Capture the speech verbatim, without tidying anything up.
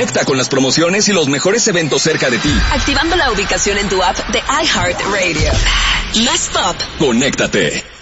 Conecta con las promociones y los mejores eventos cerca de ti. Activando la ubicación en tu app de iHeartRadio. Más pop. Conéctate.